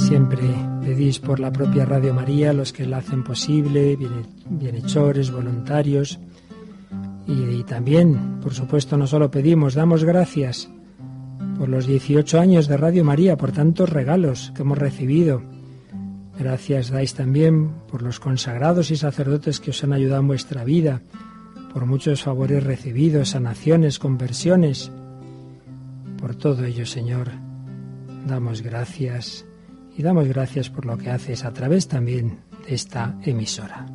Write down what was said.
Siempre pedís por la propia Radio María, los que la hacen posible, bienhechores, voluntarios. Y también, por supuesto, no solo pedimos, damos gracias por los 18 años de Radio María, por tantos regalos que hemos recibido. Gracias dais también por los consagrados y sacerdotes que os han ayudado en vuestra vida, por muchos favores recibidos, sanaciones, conversiones. Por todo ello, Señor, damos gracias y damos gracias por lo que haces a través también de esta emisora.